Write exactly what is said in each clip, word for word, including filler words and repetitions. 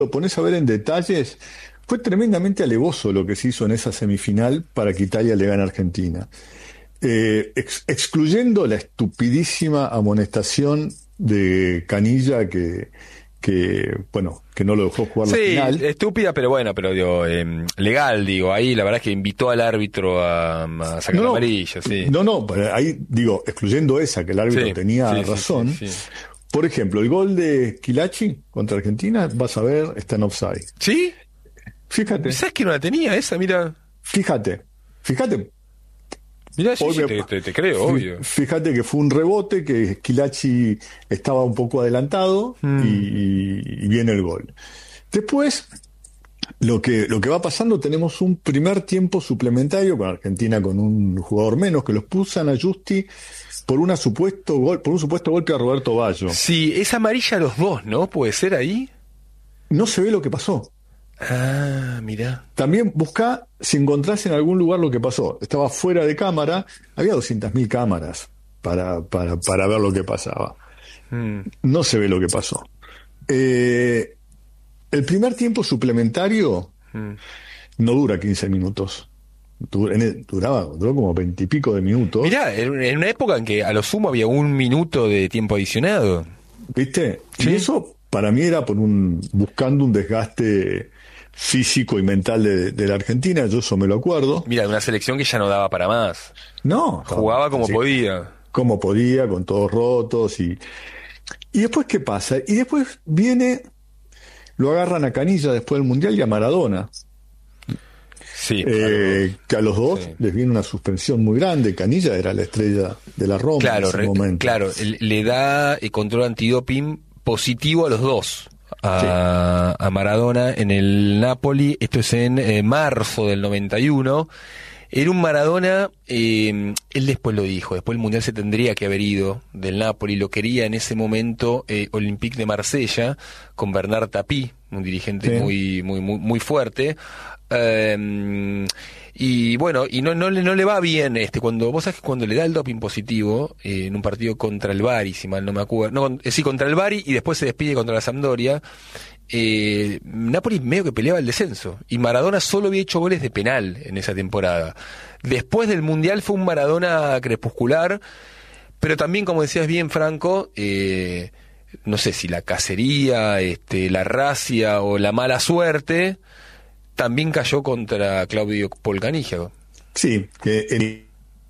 lo pones a ver en detalles, fue tremendamente alevoso lo que se hizo en esa semifinal para que Italia le gane a Argentina. Eh, ex- excluyendo la estupidísima amonestación de Canilla que, que, bueno, que no lo dejó jugar la Sí, final. estúpida, pero bueno, pero digo, eh, legal, digo, ahí la verdad es que invitó al árbitro a, a sacar No, la no, amarilla, sí. no, no, pero ahí digo, excluyendo esa, que el árbitro Sí, tenía sí, sí, sí, razón. sí. Por ejemplo, el gol de Schillaci contra Argentina, vas a ver, está en offside. ¿Sí? Fíjate, ¿Sabes que no la tenía esa? Mira, fíjate, fíjate. mira, sí, Hoy sí, me- te, te, te creo, fí- obvio. Fíjate que fue un rebote, que Schillaci estaba un poco adelantado y, Mm. y- y viene el gol. Después, lo que, lo que va pasando, tenemos un primer tiempo suplementario con Argentina con un jugador menos, que los pusan a Justi por, una supuesto gol, por un supuesto golpe a Roberto Ballo. Sí, es amarilla los dos, ¿no? ¿Puede ser ahí? No se ve lo que pasó. Ah, mira. También buscá si encontrás en algún lugar lo que pasó. Estaba fuera de cámara, había doscientas mil cámaras para, para, para ver lo que pasaba. Mm. No se ve lo que pasó. Eh, el primer tiempo suplementario Mm. no dura quince minutos. Du- en el- Duraba, duró como veintipico de minutos. Mirá, en en una época en que a lo sumo había un minuto de tiempo adicionado. ¿Viste? Sí. Y eso para mí era por un buscando un desgaste físico y mental de, de la Argentina, yo eso me lo acuerdo. Mira, una selección que ya no daba para más. No, Jugaba como sí, podía. como podía, con todos rotos y y después ¿qué pasa? Y después viene, lo agarran a Canilla después del Mundial y a Maradona, Sí, eh, que a los dos Sí. les viene una suspensión muy grande. Canilla era la estrella de la Roma en claro, ese re- momento. claro, el- le da eh, control antidoping positivo a los dos. A, a Maradona en el Napoli, esto es en eh, marzo del noventa y uno. Era un Maradona, eh, él después lo dijo, después el Mundial se tendría que haber ido del Napoli, lo quería en ese momento eh, Olympique de Marsella, con Bernard Tapie, un dirigente Sí. muy, muy, muy, muy fuerte. Eh, y bueno, y no, no, le, no le va bien este cuando vos sabés que cuando le da el doping positivo eh, en un partido contra el Bari, si mal no me acuerdo, no, con- eh, sí, contra el Bari y después se despide contra la Sampdoria. eh, Napoli medio que peleaba el descenso y Maradona solo había hecho goles de penal en esa temporada. Después del Mundial fue un Maradona crepuscular, pero también, como decías bien, Franco, eh, no sé si la cacería, este, la racia o la mala suerte también cayó contra Claudio Polcanija. Sí, que, el-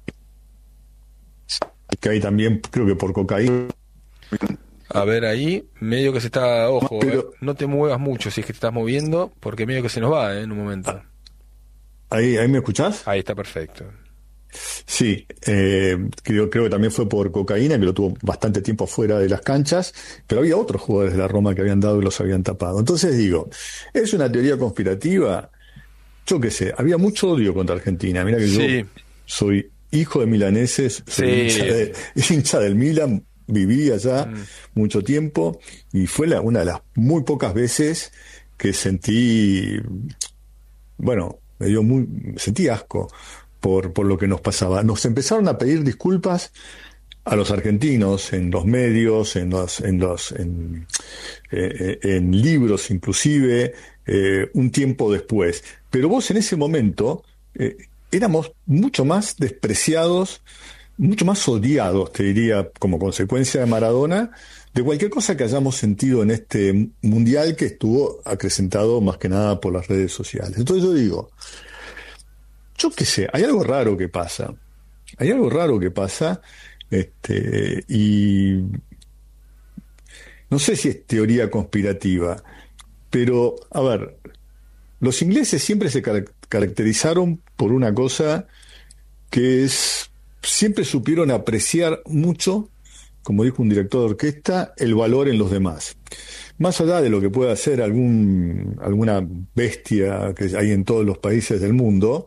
que hay también, creo que por cocaína. A ver ahí, medio que se está, ojo, Pero- eh, no te muevas mucho si es que te estás moviendo, porque medio que se nos va eh, en un momento. ¿Ahí, ahí me escuchás? Ahí está perfecto. Sí, eh, creo, creo que también fue por cocaína, que lo tuvo bastante tiempo fuera de las canchas, pero había otros jugadores de la Roma que habían dado y los habían tapado. Entonces digo, ¿es una teoría conspirativa? Yo qué sé, había mucho odio contra Argentina. Mira que Sí. yo soy hijo de milaneses, soy Sí. hincha, de- hincha del Milan, viví allá Mm. mucho tiempo y fue la- una de las muy pocas veces que sentí, bueno, me dio muy, sentí asco por, por lo que nos pasaba. Nos empezaron a pedir disculpas a los argentinos en los medios, en los, en los, en, eh, eh, en libros inclusive, eh, un tiempo después. Pero vos en ese momento eh, éramos mucho más despreciados, mucho más odiados, te diría, como consecuencia de Maradona, de cualquier cosa que hayamos sentido en este mundial que estuvo acrecentado más que nada por las redes sociales. Entonces yo digo, yo qué sé, hay algo raro que pasa. Hay algo raro que pasa, este, y no sé si es teoría conspirativa, pero, a ver, los ingleses siempre se car- caracterizaron por una cosa que es, siempre supieron apreciar mucho, como dijo un director de orquesta, el valor en los demás. Más allá de lo que pueda hacer algún, alguna bestia que hay en todos los países del mundo,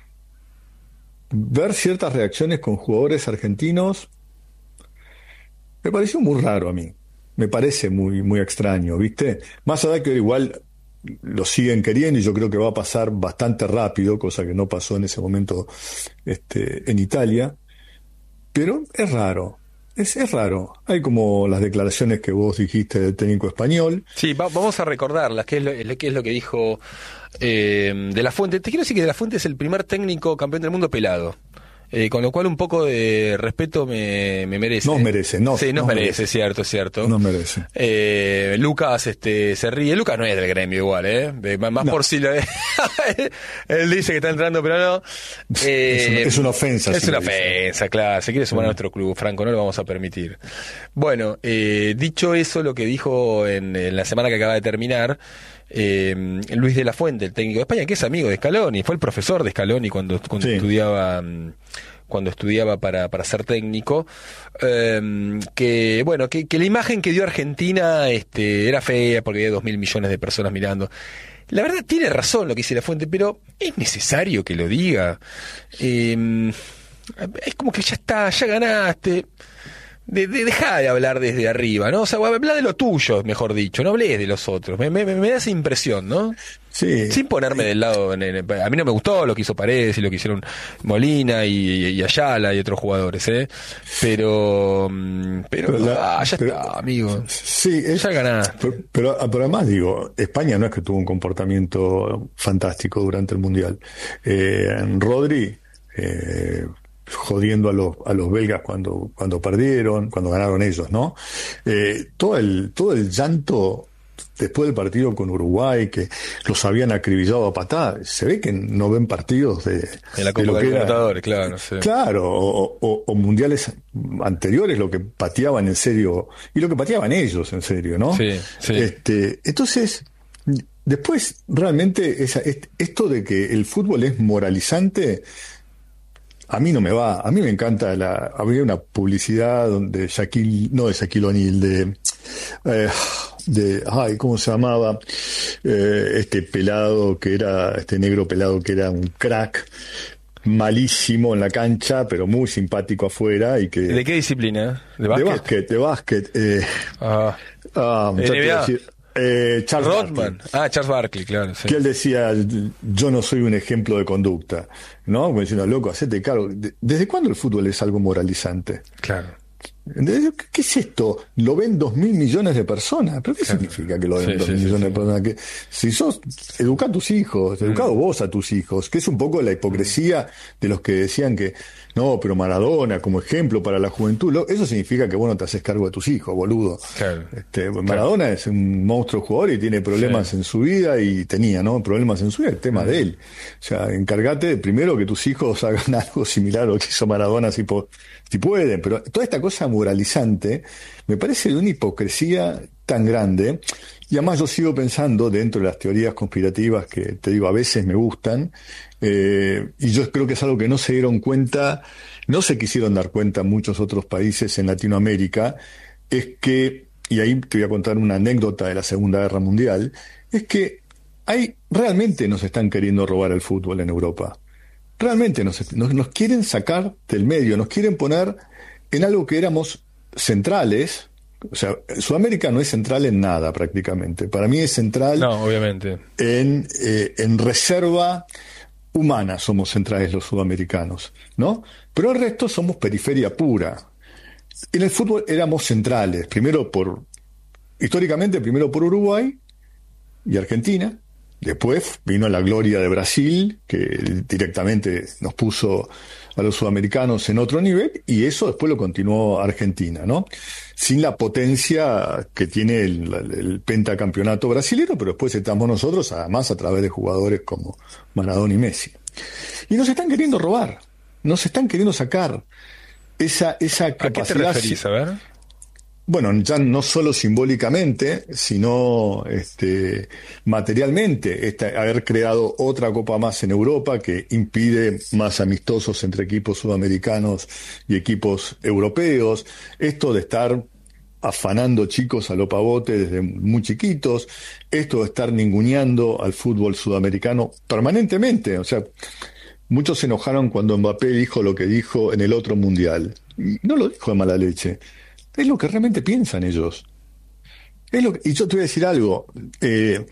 ver ciertas reacciones con jugadores argentinos me pareció muy raro a mí. Me parece muy, muy extraño, ¿viste? Más allá que igual lo siguen queriendo y yo creo que va a pasar bastante rápido, cosa que no pasó en ese momento este, en Italia, pero es raro. Es, es raro. Hay como las declaraciones que vos dijiste del técnico español. Sí, va- vamos a recordarlas, qué es lo, qué es lo que dijo eh, De La Fuente. Te quiero decir que De La Fuente es el primer técnico campeón del mundo pelado. Eh, con lo cual un poco de respeto me, me merece. Nos merece, no. Sí, nos nos merece, merece. cierto, cierto. Nos merece. Eh, Lucas este, se ríe. Lucas no es del gremio igual, ¿eh? De- más No. por si lo él dice que está entrando, pero no. Eh, Es una- es una ofensa, Es si una lo dice. ofensa, claro. Se quiere sumar a nuestro club, Franco, no lo vamos a permitir. Bueno, eh, dicho eso, lo que dijo en, en la semana que acaba de terminar, eh, Luis de la Fuente, el técnico de España, que es amigo de Scaloni, fue el profesor de Scaloni cuando, cuando Sí. estudiaba mm, cuando estudiaba para, para ser técnico, eh, que bueno, que, que la imagen que dio Argentina este, era fea porque había dos mil millones de personas mirando. La verdad tiene razón lo que dice La Fuente, pero es necesario que lo diga. Eh, es como que ya está, ya ganaste. De, de, deja de hablar desde arriba, ¿no? O sea, habla de lo tuyo, mejor dicho, no hables de los otros. Me, me, me da esa impresión, ¿no? Sí. Sin ponerme del lado... En el- a mí no me gustó lo que hizo Paredes y lo que hicieron Molina y, y Ayala y otros jugadores, ¿eh? Pero... mm, Pero, Pero la- ah, ya pero- está, amigo. Sí, es, Ya ganaste. pero, pero, pero además digo, España no es que tuvo un comportamiento fantástico durante el Mundial. Eh, Rodri, eh, jodiendo a los, a los belgas cuando, cuando perdieron, cuando ganaron ellos, ¿no? Eh, todo el, todo el llanto después del partido con Uruguay, que los habían acribillado a patadas, se ve que no ven partidos de, En la de Copa lo de que era- Libertadores, claro, no sé. Claro, o, o- o mundiales anteriores, lo que pateaban en serio, y lo que pateaban ellos en serio, ¿no? Sí, sí. Este, entonces, después, realmente, esa, est- esto de que el fútbol es moralizante, a mí no me va. A mí me encanta la. Había una publicidad donde Shaquille, no de Shaquille O'Neal, de. eh, de ay, ¿cómo se llamaba? Eh, este pelado que era, este negro pelado que era un crack, malísimo en la cancha, pero muy simpático afuera y que. ¿De qué disciplina? ¿De De básquet? básquet, de básquet. Eh, Ah, ah, ya te N B A. iba a decir, eh, Charles Rodman. Barkley. Ah, Charles Barkley, claro. Sí. Que él decía, yo no soy un ejemplo de conducta, ¿no? Como diciendo, loco, hacete cargo. De- ¿Desde cuándo el fútbol es algo moralizante? Claro. ¿Entendés? ¿Qué, qué es esto? Lo ven dos mil millones de personas. ¿Pero qué Claro. significa que lo ven Sí, dos sí, mil sí, millones sí. de personas? Que si sos, educá a tus hijos, educado vos a tus hijos, que es un poco la hipocresía de los que decían que, no, pero Maradona como ejemplo para la juventud, lo- eso significa que vos no te haces cargo de tus hijos, boludo. Claro. Este, Maradona es un monstruo jugador y tiene problemas Sí. en su vida y tenía, ¿no? Problemas en su vida, el tema de él. O sea, encárgate de primero que tus hijos hagan algo similar a lo que hizo Maradona si, po- si pueden. Pero toda esta cosa moralizante me parece de una hipocresía tan grande. Y además yo sigo pensando dentro de las teorías conspirativas que te digo a veces me gustan, eh, y yo creo que es algo que no se dieron cuenta, no se quisieron dar cuenta muchos otros países en Latinoamérica, es que, y ahí te voy a contar una anécdota de la Segunda Guerra Mundial, es que hay, realmente nos están queriendo robar el fútbol en Europa. Realmente nos, nos, nos quieren sacar del medio, nos quieren poner en algo que éramos centrales. O sea, Sudamérica no es central en nada prácticamente. Para mí es central No, obviamente. en, eh, en reserva humana, somos centrales los sudamericanos, ¿no? Pero el resto somos periferia pura. En el fútbol éramos centrales, primero por, históricamente, primero por Uruguay y Argentina. Después vino la gloria de Brasil, que directamente nos puso a los sudamericanos en otro nivel, y eso después lo continuó Argentina, ¿no? Sin la potencia que tiene el, el pentacampeonato brasilero, pero después estamos nosotros, además a través de jugadores como Maradona y Messi. Y nos están queriendo robar, nos están queriendo sacar esa, esa ¿A qué te capacidad. referís? A ver. Bueno, ya no solo simbólicamente, sino este, materialmente, esta, haber creado otra copa más en Europa que impide más amistosos entre equipos sudamericanos y equipos europeos, esto de estar afanando chicos a lo pavote desde muy chiquitos, esto de estar ninguneando al fútbol sudamericano permanentemente, o sea, muchos se enojaron cuando Mbappé dijo lo que dijo en el otro mundial, y no lo dijo de mala leche. Es lo que realmente piensan ellos. Es lo que, y yo te voy a decir algo. Eh,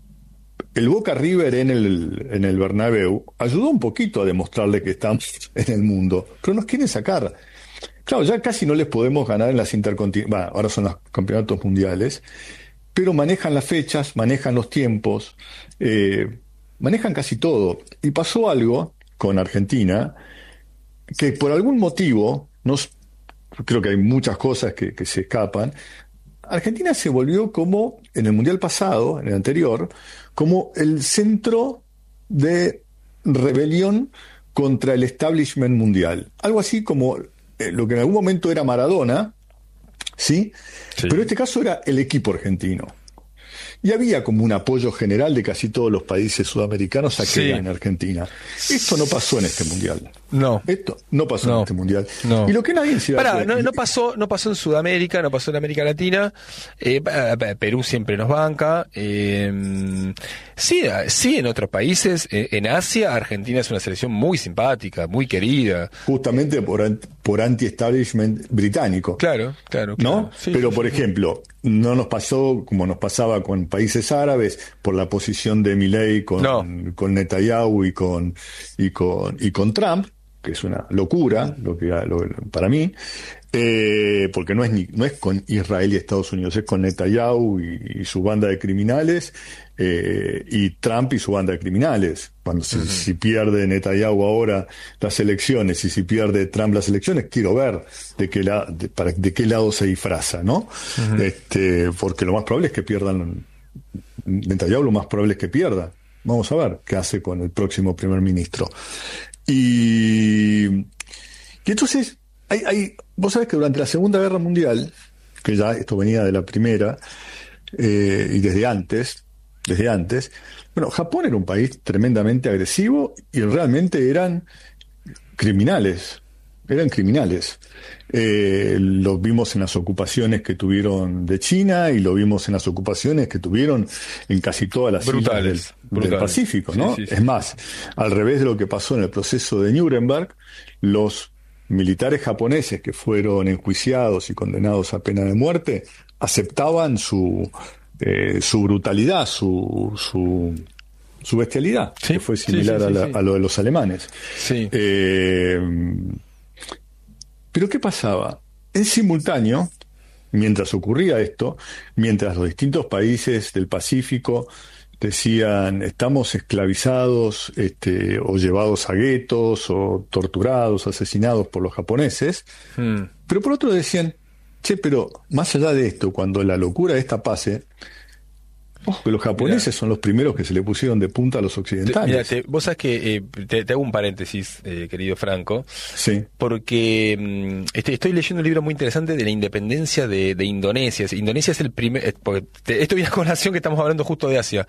el Boca River en el, en el Bernabéu ayudó un poquito a demostrarle que estamos en el mundo, pero nos quieren sacar. claro, ya casi no les podemos ganar en las intercontinentales, bueno, ahora son los campeonatos mundiales, pero manejan las fechas, manejan los tiempos, eh, manejan casi todo. Y pasó algo con Argentina, que por algún motivo, nos, creo que hay muchas cosas que, que se escapan, Argentina se volvió como, en el Mundial pasado, en el anterior, como el centro de rebelión contra el establishment mundial. Algo así como eh, lo que en algún momento era Maradona, ¿sí? Sí. Pero en este caso era el equipo argentino. Y había como un apoyo general de casi todos los países sudamericanos a que Sí. gane Argentina. Esto no pasó en este Mundial. No. Esto no pasó No. en este Mundial. No. Y lo que nadie se da Pará, cuenta- no, no pasó, no pasó en Sudamérica, no pasó en América Latina. Eh, pa- pa- Perú siempre nos banca. Eh, sí, sí, en otros países. Eh, en Asia, Argentina es una selección muy simpática, muy querida. justamente por, an- por anti-establishment británico. Claro, claro. ¿No? claro. Sí, Pero, sí, por sí. ejemplo, no nos pasó como nos pasaba con países árabes por la posición de Milei con, No. con Netanyahu y con, y con, y con Trump, que es una locura lo que, lo- para mí, eh, porque no es, ni, no es con Israel y Estados Unidos, es con Netanyahu y, y su banda de criminales, eh, y Trump y su banda de criminales. Cuando si, si pierde Netanyahu ahora las elecciones y si pierde Trump las elecciones, quiero ver de qué, la, de, para, de qué lado se disfraza, ¿no? este, porque lo más probable es que pierdan, Netanyahu lo más probable es que pierda. Vamos a ver qué hace con el próximo primer ministro. Y, y entonces, hay, hay, vos sabés que durante la Segunda Guerra Mundial, que ya esto venía de la Primera, eh, y desde antes, desde antes, bueno, Japón era un país tremendamente agresivo y realmente eran criminales, eran criminales. Eh, lo vimos en las ocupaciones que tuvieron de China y lo vimos en las ocupaciones que tuvieron en casi todas las islas Brutales, del, del brutales. Pacífico, Sí, ¿no? sí, sí. Es más, al revés de lo que pasó en el proceso de Nuremberg, los militares japoneses que fueron enjuiciados y condenados a pena de muerte aceptaban su, eh, su brutalidad, su, su, su bestialidad, Sí, que fue sí, similar sí, a, sí, la- sí. a lo de los alemanes. Sí. Eh, pero ¿qué pasaba? En simultáneo, mientras ocurría esto, mientras los distintos países del Pacífico decían estamos esclavizados, este, o llevados a guetos, o torturados, asesinados por los japoneses, Mm. pero por otro decían, che, pero más allá de esto, cuando la locura esta pase, ojo que los japoneses Mirá. son los primeros que se le pusieron de punta a los Te- occidentales. Mira, te- vos sabés que eh, te, te hago un paréntesis, eh, querido Franco, Sí. porque mm, este, estoy leyendo un libro muy interesante de la independencia de, de Indonesia. Indonesia es el primer, eh, porque te- esto viene a colación que estamos hablando justo de Asia.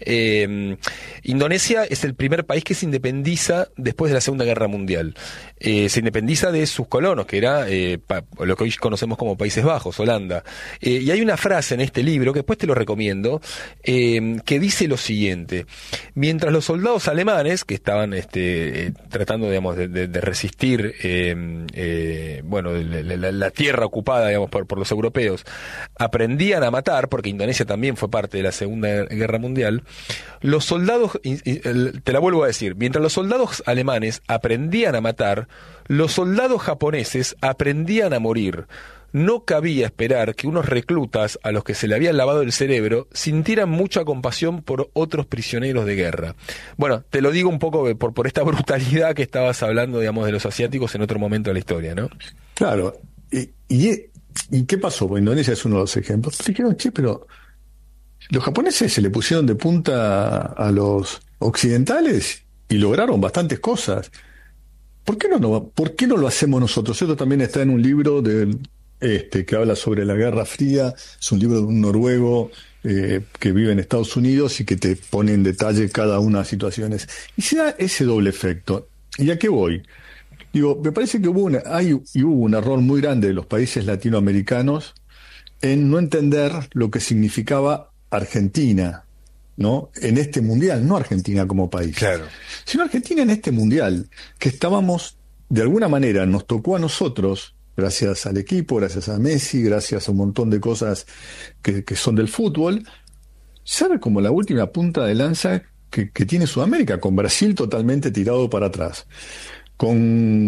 Eh, Indonesia es el primer país que se independiza después de la Segunda Guerra Mundial. Eh, se independiza de sus colonos, que era eh, pa- lo que hoy conocemos como Países Bajos, Holanda. Eh, y hay una frase en este libro, que después te lo recomiendo, eh, que dice lo siguiente: mientras los soldados alemanes que estaban este, eh, tratando, digamos, de, de- de resistir, eh, eh, bueno, la, la- la tierra ocupada, digamos, por, por los europeos, aprendían a matar, porque Indonesia también fue parte de la Segunda Guerra Mundial, los soldados, y- y- el- te la vuelvo a decir, mientras los soldados alemanes aprendían a matar, los soldados japoneses aprendían a morir. No cabía esperar que unos reclutas a los que se le había lavado el cerebro sintieran mucha compasión por otros prisioneros de guerra. Bueno, te lo digo un poco por, por esta brutalidad que estabas hablando, digamos, de los asiáticos en otro momento de la historia, ¿no? Claro. ¿Y, y, y qué pasó? Pues Indonesia es uno de los ejemplos. Dijeron, che, pero los japoneses se le pusieron de punta a los occidentales y lograron bastantes cosas. ¿Por qué no, no, ¿por qué no lo hacemos nosotros? Esto también está en un libro de, este, que habla sobre la Guerra Fría. Es un libro de un noruego eh, que vive en Estados Unidos y que te pone en detalle cada una de las situaciones. Y se da ese doble efecto. ¿Y a qué voy? Digo, me parece que hubo una, hay y hubo un error muy grande de los países latinoamericanos en no entender lo que significaba Argentina, ¿no? En este mundial, no Argentina como país, Claro. sino Argentina en este mundial, que estábamos, de alguna manera, nos tocó a nosotros, gracias al equipo, gracias a Messi, gracias a un montón de cosas que, que son del fútbol, ser como la última punta de lanza que, que tiene Sudamérica, con Brasil totalmente tirado para atrás, con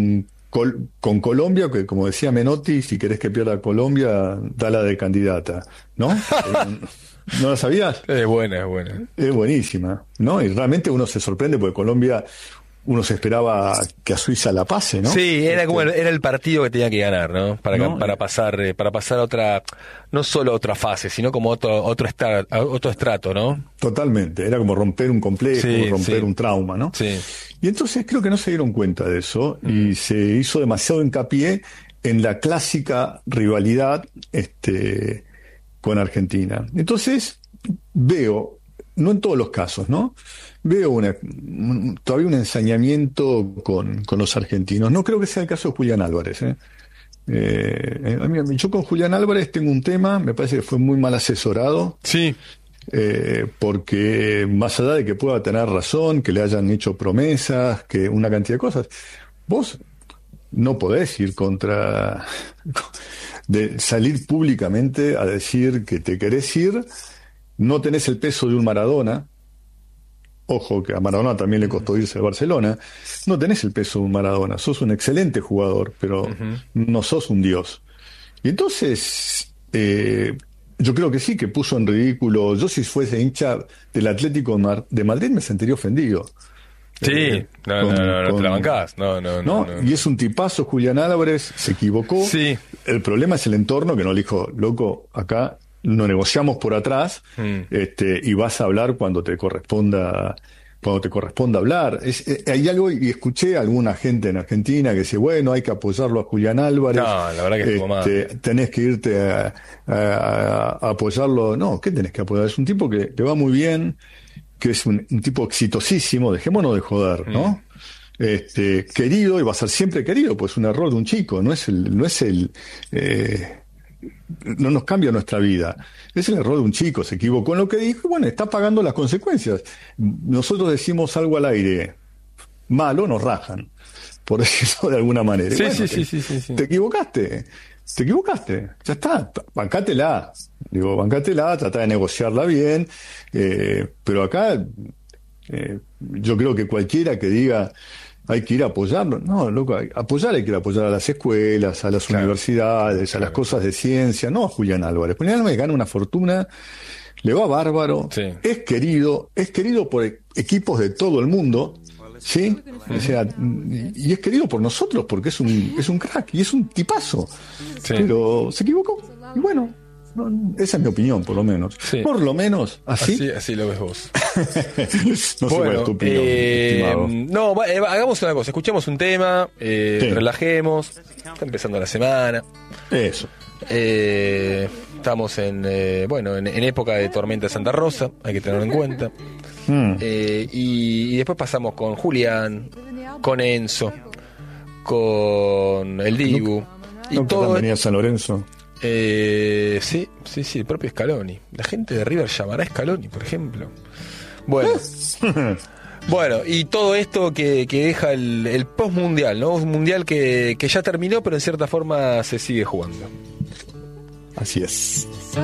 Col- con Colombia, que como decía Menotti, si querés que pierda Colombia, dala de candidata, ¿no? Eh, ¿No la sabías? Es buena, es buena. Es buenísima, ¿no? Y realmente uno se sorprende porque Colombia, uno se esperaba que a Suiza la pase, ¿no? Sí, era Este, como el, era el partido que tenía que ganar, ¿no? Para, ¿no? para pasar, eh, para pasar a otra, no solo a otra fase, sino como otro, otro estar, otro estrato, ¿no? Totalmente, era como romper un complejo, Sí, romper sí. un trauma, ¿no? Sí. Y entonces creo que no se dieron cuenta de eso y se hizo demasiado hincapié en la clásica rivalidad este, con Argentina. Entonces veo, no en todos los casos, ¿no? Veo una, un- todavía un ensañamiento con, con los argentinos. No creo que sea el caso de Julián Álvarez, ¿eh? Eh, a mí- yo con Julián Álvarez tengo un tema, me parece que fue muy mal asesorado. Sí. Eh, porque más allá de que pueda tener razón, que le hayan hecho promesas, que una cantidad de cosas, vos no podés ir contra, de salir públicamente a decir que te querés ir, no tenés el peso de un Maradona, ojo que a Maradona también le costó irse al Barcelona, no tenés el peso de un Maradona, sos un excelente jugador, pero no sos un dios. Y entonces, eh, yo creo que sí, que puso en ridículo. Yo, si fuese hincha del Atlético de, Mar- de Madrid, me sentiría ofendido. Sí, Eh, no, con- no, no, no te con- la bancás. No, no, ¿no? no. no. Y es un tipazo, Julián Álvarez, se equivocó. Sí. El problema es el entorno, que no le dijo, loco, acá no negociamos por atrás, Mm. este, y vas a hablar cuando te corresponda. Cuando te corresponda hablar. Es, eh, hay algo, y escuché a alguna gente en Argentina que dice, bueno, hay que apoyarlo a Julián Álvarez. No, la verdad que estuvo mal. Este, tenés que irte a, a- a apoyarlo. No, ¿qué tenés que apoyar? Es un tipo que te va muy bien, que es un, un tipo exitosísimo, dejémonos de joder, ¿no? Este, querido, y va a ser siempre querido, pues es un error de un chico, no es el, no es el, eh, no nos cambia nuestra vida. Es el error de un chico, se equivocó en lo que dijo, y bueno, está pagando las consecuencias. Nosotros decimos algo al aire malo, nos rajan, por decirlo de alguna manera. Y Sí, bueno, sí, te, sí, sí, sí, sí. te equivocaste, te equivocaste, ya está, bancátela. Digo, bancátela, trata de negociarla bien, eh, pero acá eh, yo creo que cualquiera que diga hay que ir a apoyarlo, no, loco, hay- apoyar hay que ir a apoyar a las escuelas, a las Claro. universidades, a las cosas de ciencia, no a Julián Álvarez. Julián Álvarez gana una fortuna, le va bárbaro, Sí. es querido, es querido por e- equipos de todo el mundo, ¿sí? O sea, y y es querido por nosotros porque es un, es un crack y es un tipazo. Sí. Pero se equivocó. Y bueno, no, esa es mi opinión, por lo menos. Sí. Por lo menos, así. Así, así lo ves vos. no sé cuál es Bueno, tu opinión, eh, estimado. no, va- eh, hagamos una cosa, escuchemos un tema, eh, Sí. relajemos, está empezando la semana, Eso. eh, estamos en, eh, bueno, en, en época de tormenta de Santa Rosa, hay que tenerlo en cuenta, Mm. eh, y, y después pasamos con Julián, con Enzo, con el Dibu, y ¿No todo, venía San Lorenzo? eh, sí, sí, sí, el propio Scaloni, la gente de River llamará a Scaloni, por ejemplo. Bueno. Bueno, y todo esto que, que deja el, el post-mundial, ¿no? Un mundial que, que ya terminó, pero en cierta forma se sigue jugando. Así es.